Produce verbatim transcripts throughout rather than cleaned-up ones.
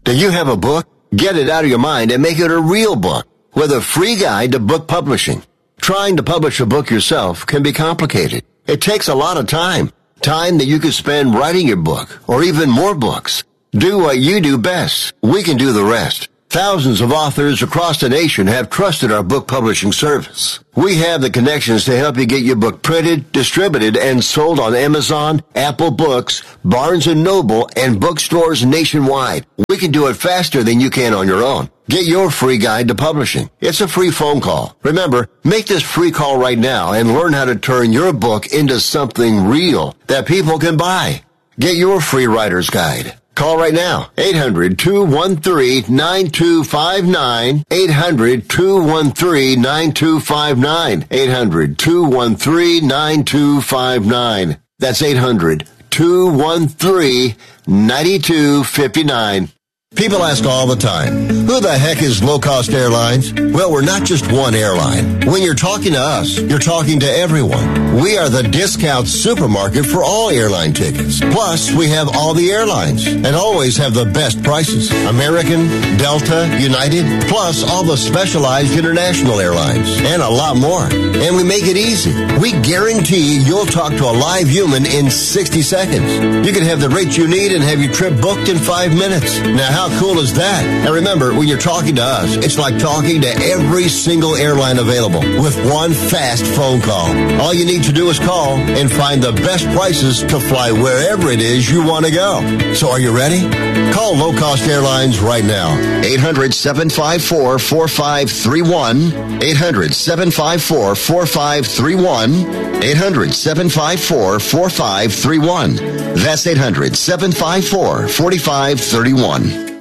Do you have a book? Get it out of your mind and make it a real book with a free guide to book publishing. Trying to publish a book yourself can be complicated. It takes a lot of time. Time that you could spend writing your book or even more books. Do what you do best. We can do the rest. Thousands of authors across the nation have trusted our book publishing service. We have the connections to help you get your book printed, distributed, and sold on Amazon, Apple Books, Barnes and Noble, and bookstores nationwide. We can do it faster than you can on your own. Get your free guide to publishing. It's a free phone call. Remember, make this free call right now and learn how to turn your book into something real that people can buy. Get your free writer's guide. Call right now, eight hundred, two one three, nine two five nine, eight hundred, two one three, nine two five nine, eight hundred, two one three, nine two five nine. That's eight hundred, two one three, nine two five nine. People ask all the time, who the heck is Low Cost Airlines? Well, we're not just one airline. When you're talking to us, you're talking to everyone. We are the discount supermarket for all airline tickets. Plus, we have all the airlines and always have the best prices. American, Delta, United, plus all the specialized international airlines and a lot more. And we make it easy. We guarantee you'll talk to a live human in sixty seconds. You can have the rates you need and have your trip booked in five minutes. Now, how cool is that? And remember, when you're talking to us, it's like talking to every single airline available with one fast phone call. All you need to do is call and find the best prices to fly wherever it is you want to go. So are you ready? Call Low Cost Airlines right now. eight hundred, seven five four, four five three one. eight hundred, seven five four, four five three one. eight hundred, seven five four, four five three one. That's eight hundred, seven five four, four five three one.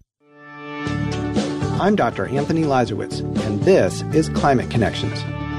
I'm Doctor Anthony Lazarowitz, and this is Climate Connections.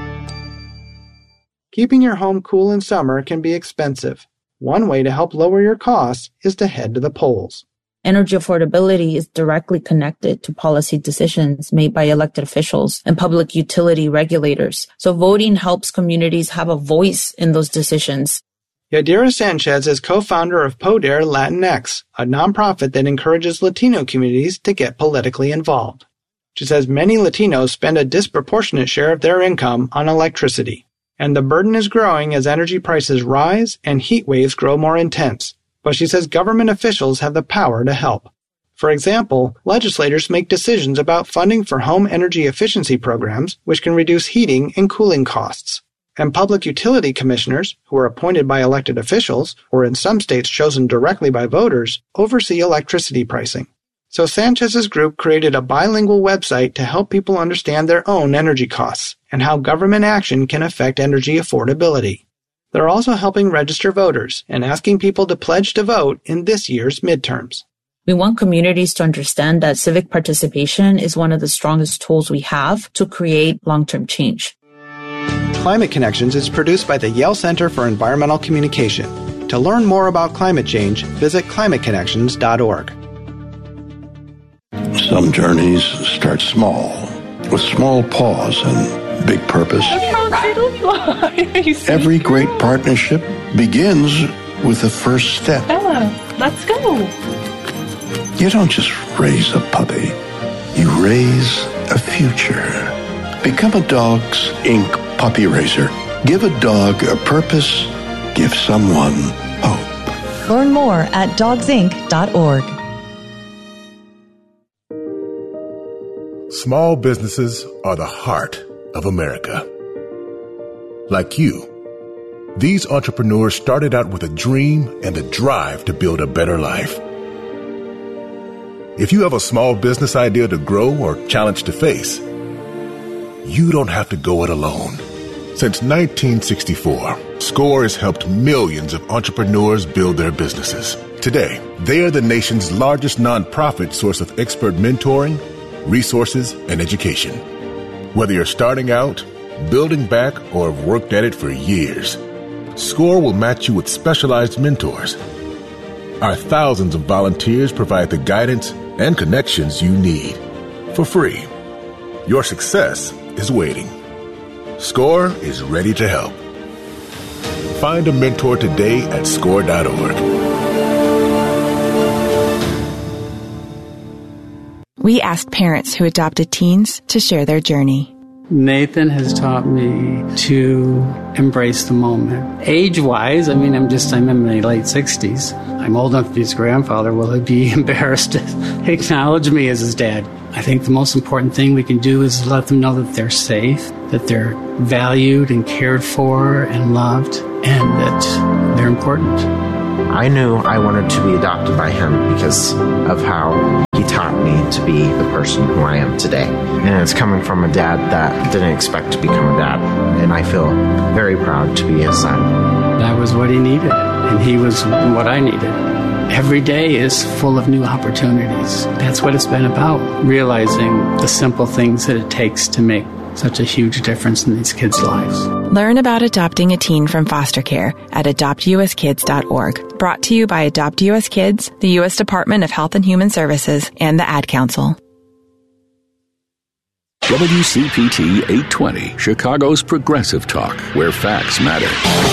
Keeping your home cool in summer can be expensive. One way to help lower your costs is to head to the polls. Energy affordability is directly connected to policy decisions made by elected officials and public utility regulators. So voting helps communities have a voice in those decisions. Yadira Sanchez is co-founder of Poder Latinx, a nonprofit that encourages Latino communities to get politically involved. She says many Latinos spend a disproportionate share of their income on electricity, and the burden is growing as energy prices rise and heat waves grow more intense. But she says government officials have the power to help. For example, legislators make decisions about funding for home energy efficiency programs, which can reduce heating and cooling costs. And public utility commissioners, who are appointed by elected officials, or in some states chosen directly by voters, oversee electricity pricing. So Sanchez's group created a bilingual website to help people understand their own energy costs and how government action can affect energy affordability. They're also helping register voters and asking people to pledge to vote in this year's midterms. We want communities to understand that civic participation is one of the strongest tools we have to create long-term change. Climate Connections is produced by the Yale Center for Environmental Communication. To learn more about climate change, visit climate connections dot org. Some journeys start small, with small pause and big purpose. Every great partnership begins with the first step. Bella, let's go. You don't just raise a puppy, you raise a future. Become a Dogs Incorporated puppy raiser. Give a dog a purpose. Give someone hope. Learn more at dogs inc dot org. Small businesses are the heart of America. Like you, these entrepreneurs started out with a dream and the drive to build a better life. If you have a small business idea to grow or challenge to face, you don't have to go it alone. Since nineteen sixty-four, SCORE has helped millions of entrepreneurs build their businesses. Today, they are the nation's largest nonprofit source of expert mentoring, resources, and education. Whether you're starting out, building back, or have worked at it for years, SCORE will match you with specialized mentors. Our thousands of volunteers provide the guidance and connections you need for free. Your success is waiting. SCORE is ready to help. Find a mentor today at score dot org. We asked parents who adopted teens to share their journey. Nathan has taught me to embrace the moment. Age-wise, I mean, I'm just, I'm in my late sixties. I'm old enough to be his grandfather. Will he be embarrassed to acknowledge me as his dad? I think the most important thing we can do is let them know that they're safe, that they're valued and cared for and loved, and that they're important. I knew I wanted to be adopted by him because of how he taught me to be the person who I am today. And it's coming from a dad that didn't expect to become a dad. And I feel very proud to be his son. That was what he needed, and he was what I needed. Every day is full of new opportunities. That's what it's been about, realizing the simple things that it takes to make such a huge difference in these kids' lives. Learn about adopting a teen from foster care at adopt u s kids dot org. Brought to you by Adopt U S Kids, the U S Department of Health and Human Services, and the Ad Council. W C P T eight twenty, Chicago's progressive talk, where facts matter.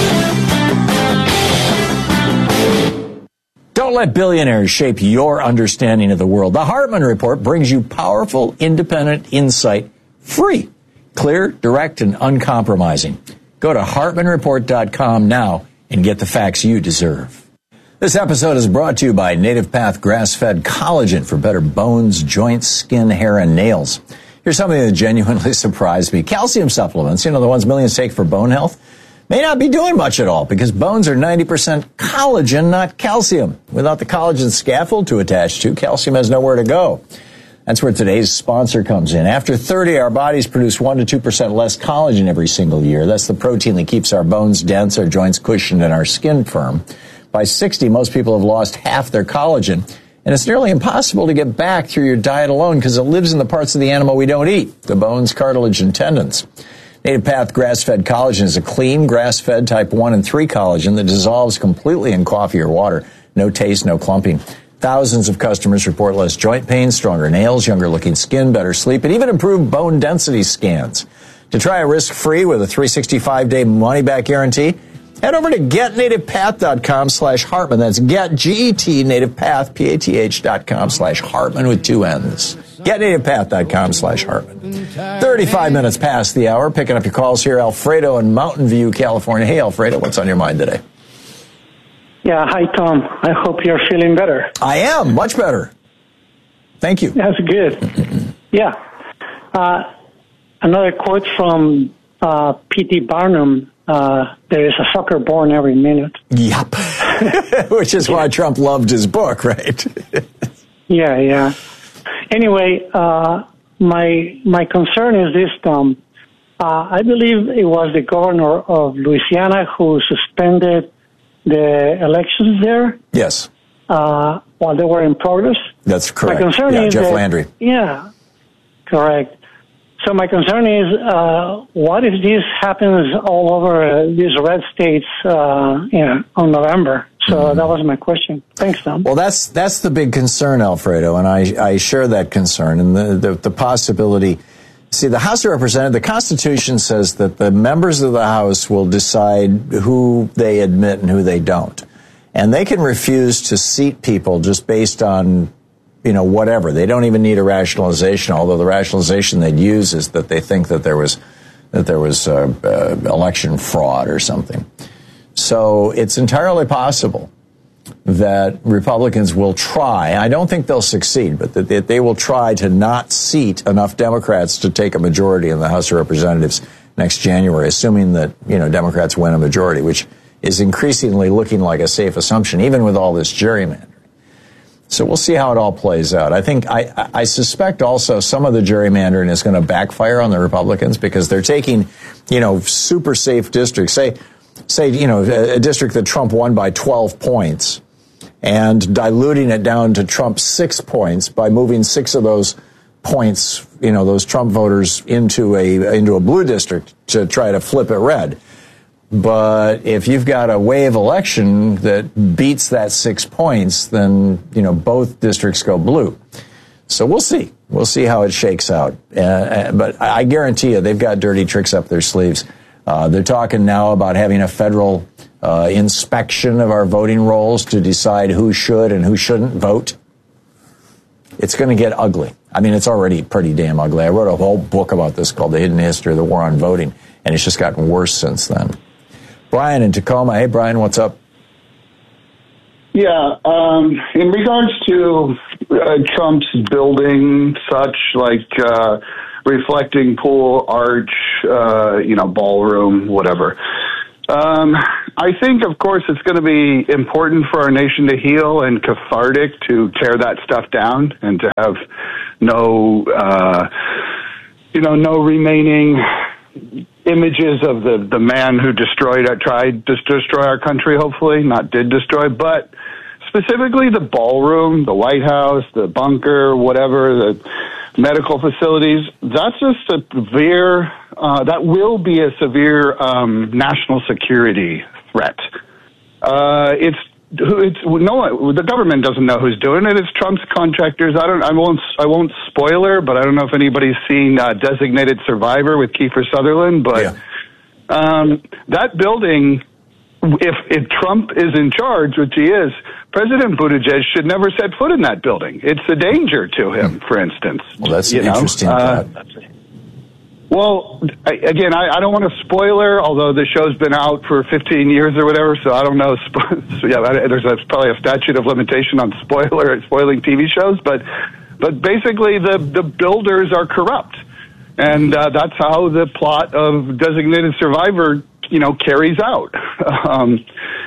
Don't let billionaires shape your understanding of the world. The Hartman Report brings you powerful, independent insight, free, clear, direct, and uncompromising. Go to hartman report dot com now and get the facts you deserve. This episode is brought to you by Native Path Grass-Fed Collagen for better bones, joints, skin, hair, and nails. Here's something that genuinely surprised me. Calcium supplements, you know, the ones millions take for bone health, may not be doing much at all because bones are ninety percent collagen, not calcium. Without the collagen scaffold to attach to, calcium has nowhere to go. That's where today's sponsor comes in. After thirty, our bodies produce one to two percent less collagen every single year. That's the protein that keeps our bones dense, our joints cushioned, and our skin firm. By sixty, most people have lost half their collagen, and it's nearly impossible to get back through your diet alone because it lives in the parts of the animal we don't eat, the bones, cartilage, and tendons. Native Path Grass-Fed Collagen is a clean, grass-fed type one and three collagen that dissolves completely in coffee or water. No taste, no clumping. Thousands of customers report less joint pain, stronger nails, younger-looking skin, better sleep, and even improved bone density scans. To try it risk-free with a three hundred sixty-five day money-back guarantee, head over to get native path dot com slash Hartman. That's get, G E T, native path, P A T H dot com slash Hartman with two N's. get native path dot com slash Hartman. thirty-five minutes past the hour, picking up your calls here. Alfredo in Mountain View, California. Hey, Alfredo, what's on your mind today? Yeah, hi, Tom. I hope you're feeling better. I am, much better. Thank you. That's good. Yeah. Uh, another quote from uh, P T Barnum, uh, there is a sucker born every minute. Yep. Which is why Trump loved his book, right? yeah, yeah. Anyway, uh, my my concern is this, Tom. Uh, I believe it was the governor of Louisiana who suspended the elections there. Yes. Uh, while they were in progress. That's correct. My concern yeah, is Jeff that, Landry. Yeah, correct. So my concern is, uh, what if this happens all over uh, these red states uh, you know, on November? So mm-hmm. that was my question. Thanks, Tom. Well, that's that's the big concern, Alfredo, and I, I share that concern and the, the, the possibility. See, the House of Representatives, the Constitution says that the members of the House will decide who they admit and who they don't. And they can refuse to seat people just based on, you know, whatever. They don't even need a rationalization, although the rationalization they'd use is that they think that there was that there was uh, uh, election fraud or something. So it's entirely possible that Republicans will try, I don't think they'll succeed, but that they, they will try to not seat enough Democrats to take a majority in the House of Representatives next January, assuming that, you know, Democrats win a majority, which is increasingly looking like a safe assumption, even with all this gerrymandering. So we'll see how it all plays out. I think, I, I suspect also some of the gerrymandering is going to backfire on the Republicans because they're taking, you know, super safe districts, say, say, you know, a, a district that Trump won by twelve points and diluting it down to Trump's six points by moving six of those points, you know, those Trump voters into a, into a blue district to try to flip it red. But if you've got a wave election that beats that six points, then, you know, both districts go blue. So we'll see. We'll see how it shakes out. Uh, but I guarantee you they've got dirty tricks up their sleeves. Uh, they're talking now about having a federal uh, inspection of our voting rolls to decide who should and who shouldn't vote. it's going to get ugly. I mean, it's already pretty damn ugly. I wrote a whole book about this called The Hidden History of the War on Voting, and it's just gotten worse since then. Brian in Tacoma. Hey, Brian, what's up? Yeah, um, in regards to uh, Trump's building such like uh, reflecting pool, arch, uh, you know, ballroom, whatever. Um, I think, of course, it's going to be important for our nation to heal and cathartic to tear that stuff down and to have no, uh, you know, no remaining images of the, the man who destroyed, tried to destroy our country, hopefully, not did destroy, but specifically the ballroom, the White House, the bunker, whatever, the medical facilities, that's a severe, uh, that will be a severe um, national security threat. Uh, it's it's no one, the government doesn't know who's doing it. It's Trump's contractors. I don't. I won't. I won't spoiler, but I don't know if anybody's seen uh, Designated Survivor with Kiefer Sutherland. But yeah. um, that building, if if Trump is in charge, which he is, President Buttigieg should never set foot in that building. It's a danger to him, for instance. Well, that's you an know? interesting uh, thought. Well, I, again, I, I don't want to spoiler, although the show's been out for fifteen years or whatever, so I don't know. So yeah, there's a, probably a statute of limitation on spoiler spoiling T V shows, but but basically the, the builders are corrupt, and uh, that's how the plot of Designated Survivor, you know, carries out. Um,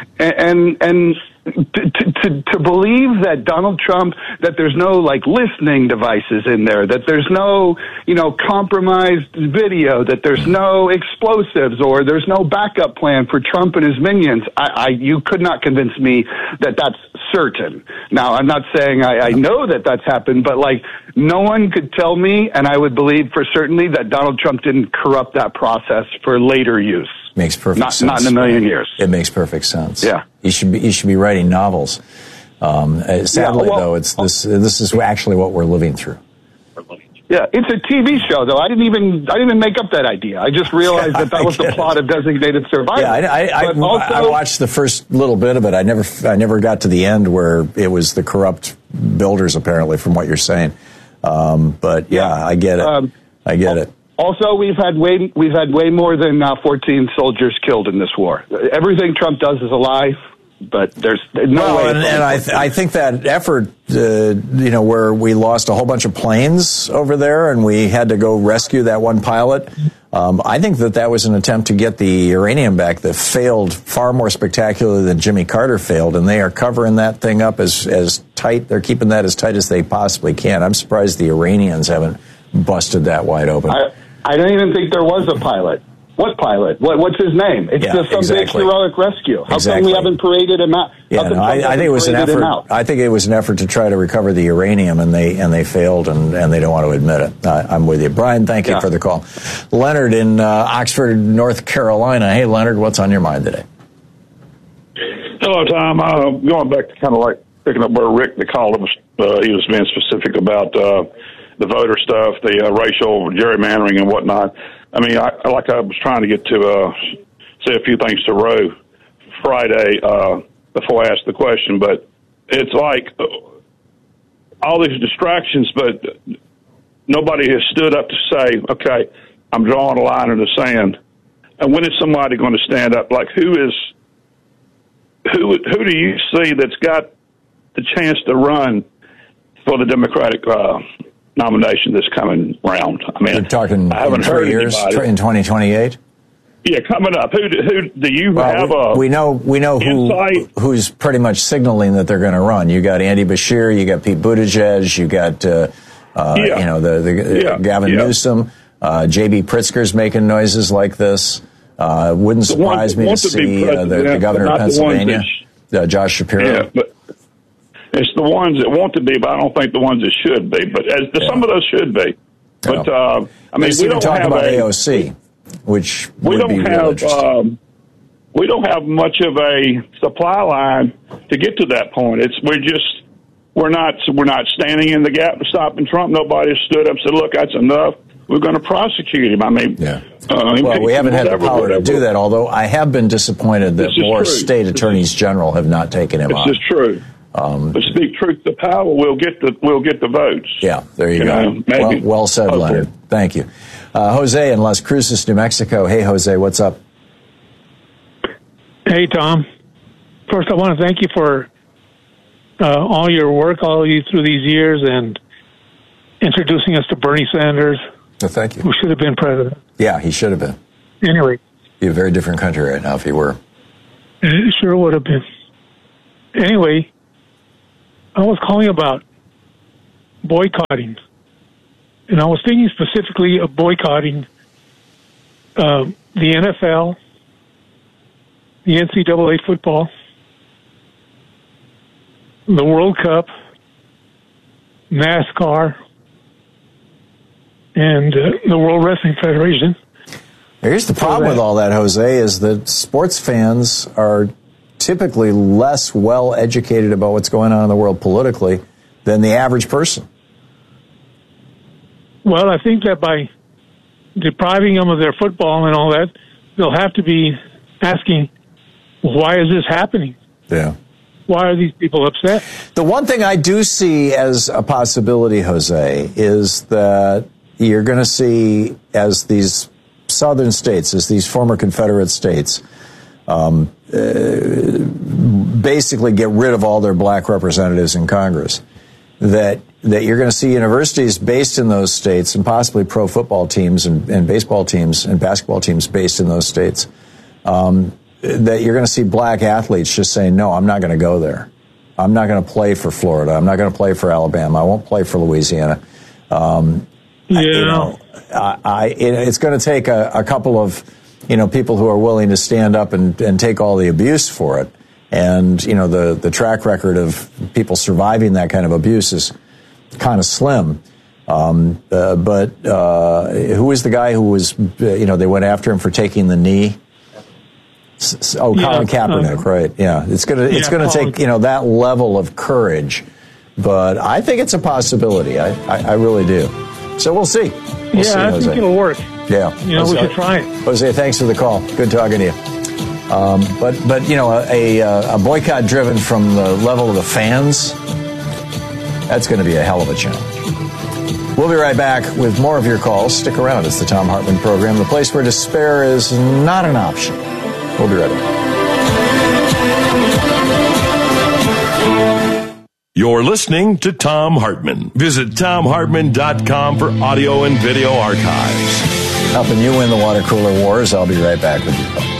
and and. To, to, to believe that Donald Trump, that there's no like listening devices in there, that there's no, you know, compromised video, that there's no explosives or there's no backup plan for Trump and his minions. I, I you could not convince me that that's certain. Now, I'm not saying I, I know that that's happened, but like no one could tell me, and I would believe for certainty that Donald Trump didn't corrupt that process for later use. Makes perfect not, sense. Not in a million years. It makes perfect sense. Yeah. You should be, you should be writing novels. Um, uh, sadly, yeah, well, though, it's this, uh, this is actually what we're living through. Yeah, it's a T V show, though. I didn't even I didn't even make up that idea. I just realized that that was the plot of Designated Survivor. Yeah, I, I, I, also, I watched the first little bit of it. I never I never got to the end where it was the corrupt builders, apparently, from what you're saying. Um, but yeah, yeah, I get it. Um, I get it. Also, we've had way we've had way more than uh, fourteen soldiers killed in this war. Everything Trump does is a lie, but there's no well, way. And, and I, th- I think that effort, uh, you know, where we lost a whole bunch of planes over there and we had to go rescue that one pilot. Um, I think that that was an attempt to get the uranium back that failed far more spectacularly than Jimmy Carter failed, and they are covering that thing up as as tight. They're keeping that as tight as they possibly can. I'm surprised the Iranians haven't busted that wide open. I, I don't even think there was a pilot. What pilot? What, what's his name? It's yeah, just some exactly. big heroic rescue. How exactly. come we haven't paraded him out? Yeah, no, I, I think it was an effort. I think it was an effort to try to recover the uranium, and they and they failed, and, and they don't want to admit it. Uh, I'm with you, Brian. Thank you yeah. for the call. Leonard in uh, Oxford, North Carolina. Hey, Leonard, what's on your mind today? Hello, Tom. Uh, going back to kind of like picking up where Rick, the caller, was, uh, he was being specific about uh, the voter stuff, the uh, racial gerrymandering and whatnot. I mean, I, like I was trying to get to uh, say a few things to Roe Friday uh, before I asked the question, but it's like uh, all these distractions, but nobody has stood up to say, okay, I'm drawing a line in the sand. And when is somebody going to stand up? Like, who is, who, who do you see that's got the chance to run for the Democratic uh, nomination this coming round? I mean, you're talking I haven't in three heard years, anybody. in twenty twenty-eight. Yeah, coming up. Who do, who do you well, have? We, a we know we know who insight? who's pretty much signaling that they're going to run. You got Andy Beshear, you got Pete Buttigieg, you got uh, uh, yeah. you know the, the yeah. Gavin yeah. Newsom, uh, J B Pritzker's making noises like this. Uh, wouldn't surprise me to see uh, the, the governor of Pennsylvania, uh, Josh Shapiro. Yeah, but it's the ones that want to be, but I don't think the ones that should be. But as, yeah. some of those should be. But yeah. uh, I mean, we don't talk have about a, A O C, which we would don't be real have interesting. um, we don't have much of a supply line to get to that point. It's we're just we're not we're not standing in the gap to stopping Trump. Nobody stood up and said, "Look, that's enough. We're going to prosecute him." I mean, yeah. uh, well, we haven't whatever, had the power whatever. to do that. Although I have been disappointed that more true. state attorneys general have not taken him This on. is true. Um, but speak truth to power, we'll get the we'll get the votes. Yeah, there you, you go. Know, maybe, well, well said, hopefully. Leonard. Thank you. Uh, Jose in Las Cruces, New Mexico. Hey, Jose, what's up? Hey, Tom. First, I want to thank you for uh, all your work all you through these years and introducing us to Bernie Sanders. Well, thank you. Who should have been president. Yeah, he should have been. Anyway. Be a very different country right now if he were. It sure would have been. Anyway, I was calling about boycotting. And I was thinking specifically of boycotting uh, the N F L, the N C double A football, the World Cup, NASCAR, and uh, the World Wrestling Federation. Here's the problem with all that, Jose, is that sports fans are typically less well educated about what's going on in the world politically than the average person. Well, I think that by depriving them of their football and all that, they'll have to be asking, why is this happening? Yeah. Why are these people upset? The one thing I do see as a possibility, Jose, is that you're going to see as these southern states, as these former Confederate states, um, uh, basically get rid of all their black representatives in Congress, that that you're going to see universities based in those states and possibly pro football teams and, and baseball teams and basketball teams based in those states, um, that you're going to see black athletes just saying, no, I'm not going to go there. I'm not going to play for Florida. I'm not going to play for Alabama. I won't play for Louisiana. Um, yeah. I, you know, I, I, it, it's going to take a, a couple of, you know, people who are willing to stand up and, and take all the abuse for it. And, you know, the, the track record of people surviving that kind of abuse is kind of slim. Um, uh, but uh, who was the guy who was, you know, they went after him for taking the knee? S- oh, yeah, Colin Kaepernick, uh, right? Yeah, it's gonna it's yeah, gonna Colin. take you know that level of courage, but I think it's a possibility. I I, I really do. So we'll see. We'll yeah, see, I Jose. think it'll work. Yeah, you know, Jose, we should try it. Jose, thanks for the call. Good talking to you. Um, but but you know a a boycott driven from the level of the fans, that's going to be a hell of a challenge. We'll be right back with more of your calls. Stick around. It's the Thom Hartmann Program, the place where despair is not an option. We'll be right back. You're listening to Thom Hartmann. Visit Thom Hartmann dot com for audio and video archives. Helping you win the water cooler wars. I'll be right back with you.